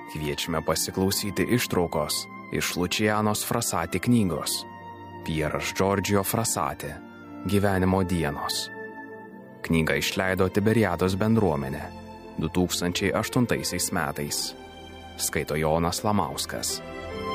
Kviečiame pasiklausyti ištraukos iš Lučianos Frasati knygos Pieras Giorgio Frasati Gyvenimo dienos. Knygą išleido Tiberiados bendruomenė 2008 metais. Skaito Jonas Lamauskas.